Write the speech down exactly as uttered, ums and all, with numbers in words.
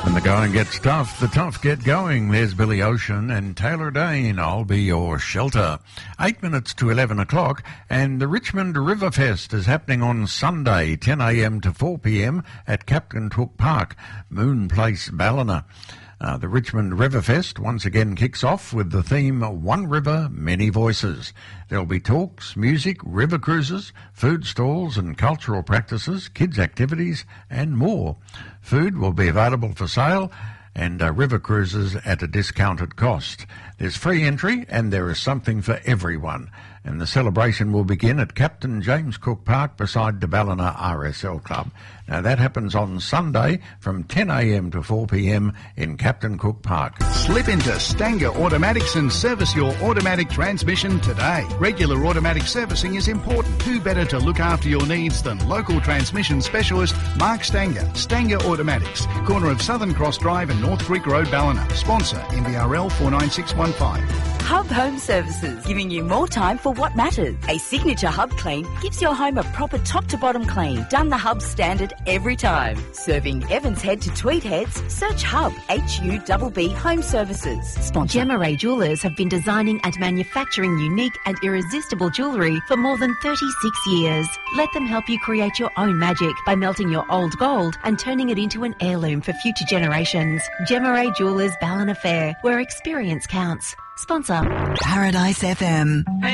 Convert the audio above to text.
When the going gets tough, the tough get going. There's Billy Ocean and Taylor Dane, I'll Be Your Shelter. Eight minutes to eleven o'clock, and the Richmond Riverfest is happening on Sunday, ten a.m. to four p.m. at Captain Cook Park, Moon Place, Ballina. Uh, the Richmond Riverfest once again kicks off with the theme One River, Many Voices. There'll be talks, music, river cruises, food stalls and cultural practices, kids' activities and more. Food will be available for sale and uh, river cruises at a discounted cost. There's free entry and there is something for everyone. And the celebration will begin at Captain James Cook Park beside the Ballina R S L Club. Now that happens on Sunday from ten a.m. to four p.m. in Captain Cook Park. Slip into Stanger Automatics and service your automatic transmission today. Regular automatic servicing is important. Who better to look after your needs than local transmission specialist Mark Stanger. Stanger Automatics, corner of Southern Cross Drive and North Creek Road, Ballina. Sponsor N B R L four nine six one five. Hub Home Services, giving you more time for what matters. A signature Hub clean gives your home a proper top-to-bottom clean, done the Hub standard every time. Serving Evans Head to Tweed Heads, search Hub, H U B B Home Services. Sponsor. Gemma Ray Jewellers have been designing and manufacturing unique and irresistible jewellery for more than thirty-six years. Let them help you create your own magic by melting your old gold and turning it into an heirloom for future generations. Gemma Ray Jewellers Ballina Fair, where experience counts. Sponsor. Paradise F M.